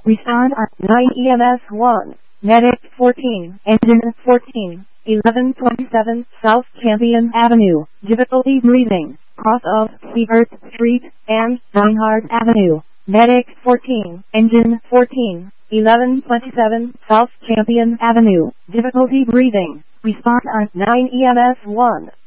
Respond on 9 EMS 1. Medic 14. Engine 14. 1127 South Champion Avenue. Difficulty breathing. Cross of Sievert Street and Reinhardt Avenue. Medic 14. Engine 14. 1127 South Champion Avenue. Difficulty breathing. Respond on 9 EMS 1.